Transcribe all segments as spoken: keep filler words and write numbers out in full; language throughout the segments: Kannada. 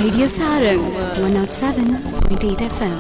Radio Sarang, one oh seven point eight F M.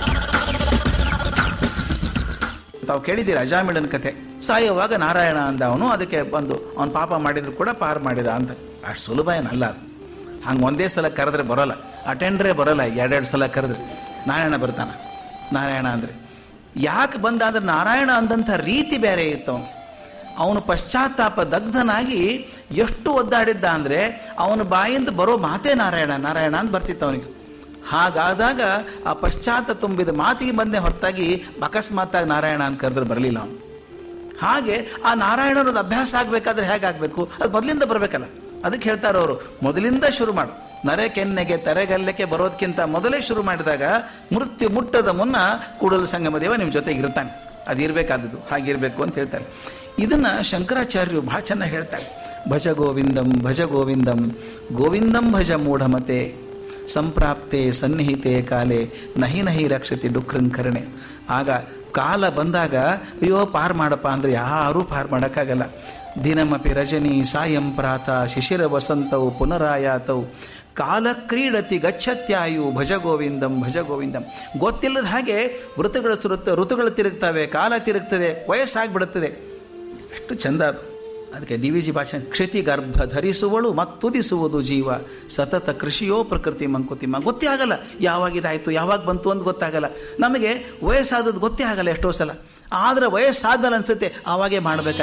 ತಾವು ಕೇಳಿದ್ದೀರಿ ಅಜಾಮಿಳನ ಕಥೆ. ಸಾಯುವಾಗ ನಾರಾಯಣ ಅಂದ ಅವನು, ಅದಕ್ಕೆ ಬಂದು ಅವನು ಪಾಪ ಮಾಡಿದ್ರು ಕೂಡ ಪಾರು ಮಾಡಿದ ಅಂತ. ಅಷ್ಟು ಸುಲಭ ಏನಲ್ಲ ಅದು. ಹಂಗೆ ಒಂದೇ ಸಲ ಕರೆದ್ರೆ ಬರೋಲ್ಲ, ಅಟೆಂಡ್ರೇ ಬರೋಲ್ಲ. ಎರಡೆರಡು ಸಲ ಕರೆದ್ರೆ ನಾರಾಯಣ ಬರ್ತಾನೆ. ನಾರಾಯಣ ಅಂದರೆ ಯಾಕೆ ಬಂದ ಅಂದ್ರೆ ನಾರಾಯಣ ಅಂದಂಥ ರೀತಿ ಬೇರೆ ಇತ್ತು. ಅವನು ಅವನು ಪಶ್ಚಾತ್ತಾಪ ದಗ್ಧನಾಗಿ ಎಷ್ಟು ಒದ್ದಾಡಿದ್ದ ಅಂದರೆ ಅವನ ಬಾಯಿಂದ ಬರೋ ಮಾತೇ ನಾರಾಯಣ ನಾರಾಯಣ ಅಂತ ಬರ್ತಿತ್ತು ಅವನಿಗೆ. ಹಾಗಾದಾಗ ಆ ಪಶ್ಚಾತ್ತ ತುಂಬಿದ ಮಾತಿಗೆ ಬಂದೇ ಹೊರತಾಗಿ ಅಕಸ್ಮಾತ್ತಾಗಿ ನಾರಾಯಣ ಅಂತ ಕರೆದ್ರೆ ಬರಲಿಲ್ಲ ಅವನು. ಹಾಗೆ ಆ ನಾರಾಯಣನದು ಅಭ್ಯಾಸ ಆಗಬೇಕಾದ್ರೆ ಹೇಗಾಗಬೇಕು, ಅದು ಮೊದಲಿಂದ ಬರಬೇಕಲ್ಲ. ಅದಕ್ಕೆ ಹೇಳ್ತಾರೆ ಅವರು, ಮೊದಲಿಂದ ಶುರು ಮಾಡು. ನರೆ ಕೆನ್ನೆಗೆ ತೆರೆಗಲ್ಲಕ್ಕೆ ಬರೋದಕ್ಕಿಂತ ಮೊದಲೇ ಶುರು ಮಾಡಿದಾಗ ಮೃತ್ಯು ಮುಟ್ಟದ ಮುನ್ನ ಕೂಡಲ ಸಂಗಮ ದೇವ ನಿಮ್ಮ ಜೊತೆಗೆ ಇರ್ತಾನೆ. ಅದಿರಬೇಕಾದದ್ದು ಹಾಗಿರಬೇಕು ಅಂತ ಹೇಳ್ತಾರೆ. ಇದನ್ನು ಶಂಕರಾಚಾರ್ಯರು ಭಾಳ ಚೆನ್ನಾಗಿ ಹೇಳ್ತಾರೆ. ಭಜ ಗೋವಿಂದಂ ಭಜ ಗೋವಿಂದಂ ಗೋವಿಂದಂ ಭಜ ಮೂಢಮತೆ ಸಂಪ್ರಾಪ್ತೆ ಸನ್ನಿಹಿತೆ ಕಾಲೆ ನಹಿ ನಹಿ ರಕ್ಷತಿ ಡುಕ್ರಂಕರಣೆ. ಆಗ ಕಾಲ ಬಂದಾಗ ಅಯ್ಯೋ ಪಾರು ಮಾಡಪ್ಪ ಅಂದರೆ ಯಾರೂ ಪಾರು ಮಾಡೋಕ್ಕಾಗಲ್ಲ. ದಿನಮಪಿ ರಜನಿ ಸಾಯಂ ಪ್ರಾತ ಶಿಶಿರ ವಸಂತವು ಪುನರಾಯಾತವು ಕಾಲ ಕ್ರೀಡತಿ ಗಚ್ಚತ್ಯಾಯು ಭಜ ಗೋವಿಂದಂ ಭಜ ಗೋವಿಂದಂ. ಗೊತ್ತಿಲ್ಲದ ಹಾಗೆ ಋತುಗಳು ಋತುಗಳು ತಿರುಗ್ತವೆ, ಕಾಲ ತಿರುಗ್ತದೆ, ವಯಸ್ಸಾಗ್ಬಿಡುತ್ತದೆ. ಎಷ್ಟು ಚಂದ ಅದು. ಅದಕ್ಕೆ ಡಿ ವಿ ಜಿ ಭಾಷೆ, ಕ್ಷಿತಿ ಗರ್ಭ ಧರಿಸುವಳು ಮತ್ತುದಿಸುವುದು ಜೀವ ಸತತ ಕೃಷಿಯೋ ಪ್ರಕೃತಿ ಮಂಕುತಿಮ್ಮ. ಗೊತ್ತೇ ಆಗಲ್ಲ ಯಾವಾಗಿದಾಯಿತು ಯಾವಾಗ ಬಂತು ಅಂತ ಗೊತ್ತಾಗಲ್ಲ. ನಮಗೆ ವಯಸ್ಸಾದದ್ದು ಗೊತ್ತೇ ಆಗಲ್ಲ ಎಷ್ಟೋ ಸಲ. ಆದರೆ ವಯಸ್ಸಾದ್ಮೇಲೆ ಅನಿಸುತ್ತೆ ಆವಾಗೇ ಮಾಡಬೇಕು.